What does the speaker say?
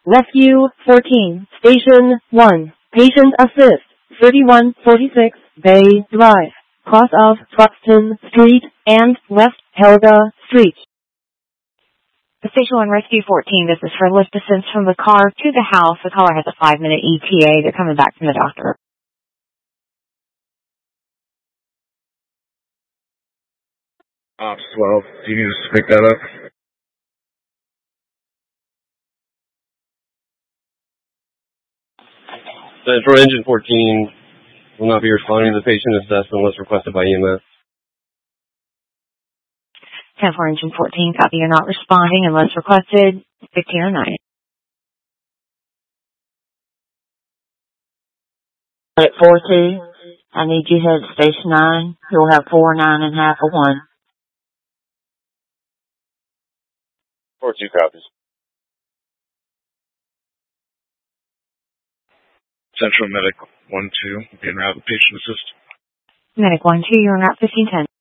Rescue 14, Station 1, Patient Assist, 3146 Bay Drive, cross of Truxton Street and West Helga Street. Station 1, Rescue 14, this is for lift distance from the car to the house. The caller has a 5-minute ETA. They're coming back from the doctor. Ops 12, do you need us to pick that up? Central Engine 14 will not be responding to the patient assessed unless requested by EMS. 10-4 Engine 14, copy, you're not responding unless requested. 1509. At 4-2, I need you head to Station 9. You'll have 4, 9, and half of 1. 4-2 copies. Central Medic 1-2, being route patient assist. Medic 1-2, you're on route 1510.